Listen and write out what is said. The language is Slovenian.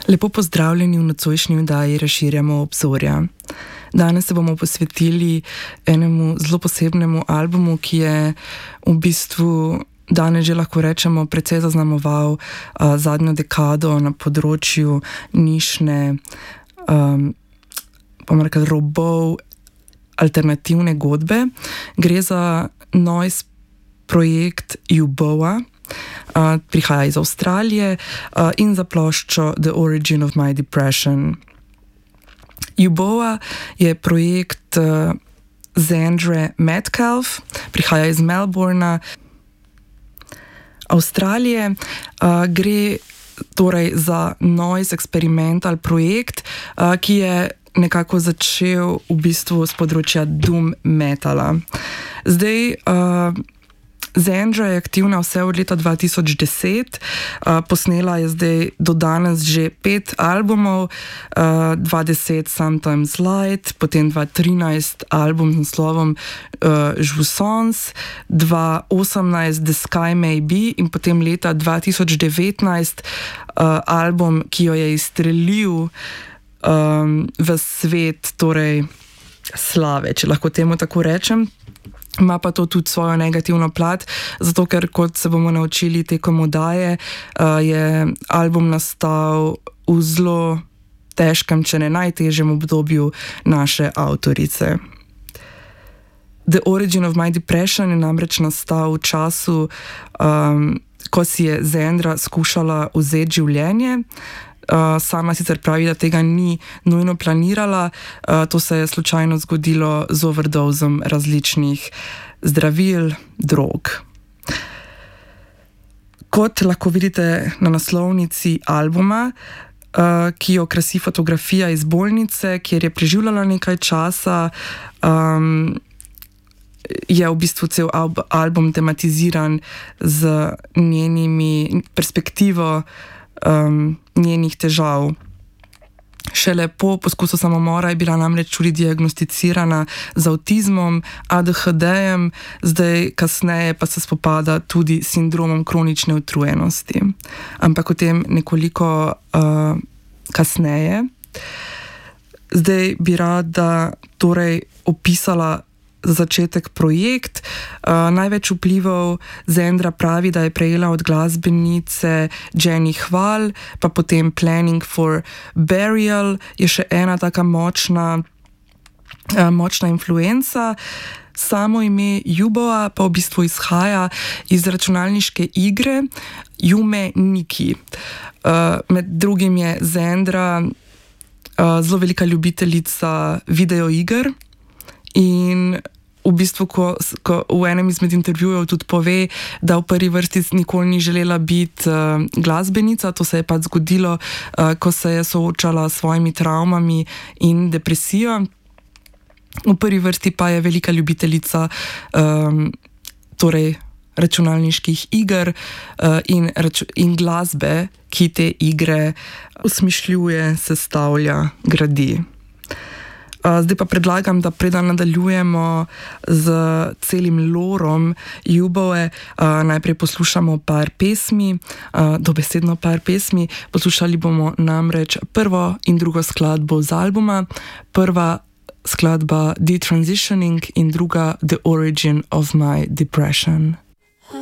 Lepo pozdravljeni v nocojšnji oddaji Razširjamo obzorja. Danes se bomo posvetili enemu zelo posebnemu albumu, ki je v bistvu danes že lahko rečemo precej zaznamoval zadnjo dekado na področju nišne, robov, alternativne godbe. Gre za noise projekt U-Boa, prihaja iz Avstralije in za ploščo The Origin of My Depression. U-Boa je projekt Zandre Metcalfe, prihaja iz Melbourna, Avstralije. Gre torej za noise experimental projekt, ki je nekako začel v bistvu z področja doom metala. Zdaj, Zandra je aktivna vse od leta 2010, posnela je zdaj do danes že 5 albumov, 2010 Sometimes Light, potem 2013 album z naslovom Jouissance, 2018 The Sky May Be in potem leta 2019 album, ki jo je izstrelil v svet, torej slave, če lahko temu tako rečem. Ima pa to tudi svojo negativno plat, zato ker, kot se bomo naučili tekom oddaje, je album nastal v zelo težkem, če ne najtežjem obdobju naše avtorice. The Origin of My Depression je namreč nastal v času, ko si je Zandra skušala vzeti življenje. Sama sicer pravi, da tega ni nujno planirala, to se je slučajno zgodilo z overdozom različnih zdravil, drog. Kot lahko vidite na naslovnici albuma, ki jo krasi fotografija iz bolnice, kjer je preživljala nekaj časa, je v bistvu cel album tematiziran z njenimi perspektivo njenih težav. Šele po poskusu samomora je bila namreč tudi diagnosticirana z avtizmom, ADHD-jem, zdaj kasneje pa se spopada tudi s sindromom kronične utrujenosti. Ampak o tem nekoliko kasneje. Zdaj bi rada torej opisala začetek projekt. Največ vplivov Zandra pravi, da je prejela od glasbenice Jenny Hval, pa potem Planning for Burial je še ena taka močna influenca. Samo ime U-Boa pa v bistvu izhaja iz računalniške igre Yume Nikki. Med drugim je Zandra zelo velika ljubiteljica videoiger. In v bistvu, ko v enem izmed intervjujev tudi pove, da v prvi vrsti nikoli ni želela biti glasbenica, to se je pač zgodilo, ko se je soočala s svojimi travmami in depresijo. V prvi vrsti pa je velika ljubiteljica torej računalniških iger in glasbe, ki te igre osmišljuje, sestavlja, gradi. Zdaj pa predlagam, da preden nadaljujemo z celim lorom U-Boe, najprej poslušamo par pesmi, dobesedno par pesmi. Poslušali bomo namreč prvo in drugo skladbo z albuma. Prva skladba Detransitioning in druga The Origin of My Depression.